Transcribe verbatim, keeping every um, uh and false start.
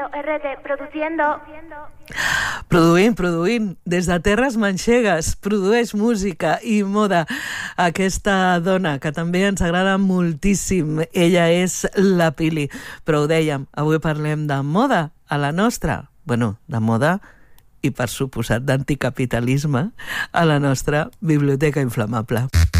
Leo R T, produciendo. Produint, produint, des de terres manxegues, produeix música i moda. Aquesta dona, que també ens agrada moltíssim, ella és la Pili. Però ho dèiem, avui parlem de moda a la nostra, bueno, de moda i per suposat d'anticapitalisme a la nostra biblioteca inflamable.